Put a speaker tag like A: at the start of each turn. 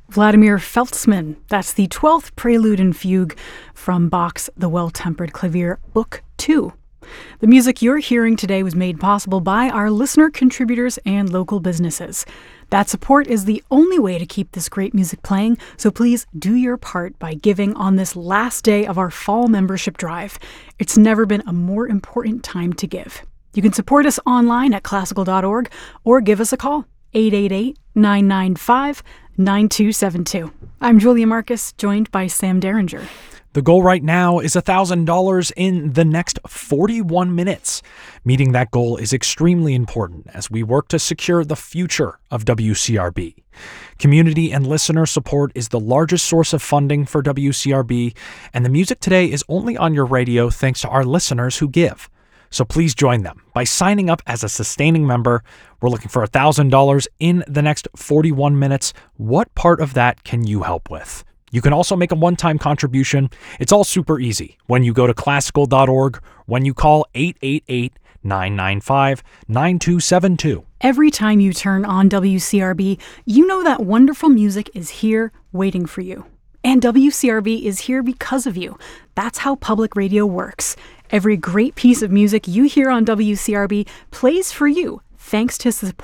A: Vladimir Feltzman. That's the 12th Prelude and Fugue from Bach's The Well-Tempered Clavier, Book 2. The music you're hearing today was made possible by our listener contributors and local businesses. That support is the only way to keep this great music playing, so please do your part by giving on this last day of our fall membership drive. It's never been a more important time to give. You can support us online at classical.org or give us a call, 888-995-9272. I'm Julia Marcus, joined by Sam Derringer.
B: The goal right now is $1,000 in the next 41 minutes. Meeting that goal is extremely important as we work to secure the future of WCRB. Community and listener support is the largest source of funding for WCRB, and the music today is only on your radio thanks to our listeners who give. So please join them by signing up as a sustaining member. We're looking for $1,000 in the next 41 minutes. What part of that can you help with? You can also make a one-time contribution. It's all super easy when you go to classical.org, when you call 888-995-9272.
A: Every time you turn on WCRB, you know that wonderful music is here waiting for you. And WCRB is here because of you. That's how public radio works. Every great piece of music you hear on WCRB plays for you, thanks to